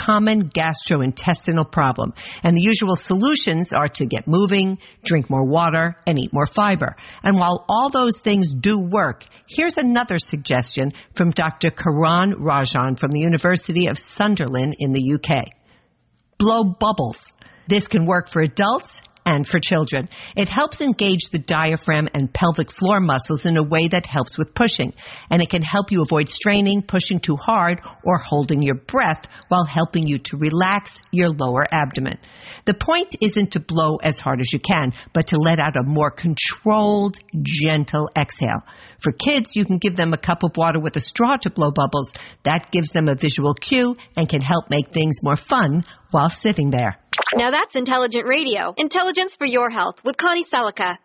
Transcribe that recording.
common gastrointestinal problem. And the usual solutions are to get moving, drink more water, and eat more fiber. And while all those things do work, here's another suggestion from Dr. Karan Rajan from the University of Sunderland in the UK. Blow bubbles. This can work for adults and for children. It helps engage the diaphragm and pelvic floor muscles in a way that helps with pushing. And it can help you avoid straining, pushing too hard, or holding your breath while helping you to relax your lower abdomen. The point isn't to blow as hard as you can, but to let out a more controlled, gentle exhale. For kids, you can give them a cup of water with a straw to blow bubbles. That gives them a visual cue and can help make things more fun while sitting there. Now that's intelligent radio. Intelligence for your health with Connie Selica.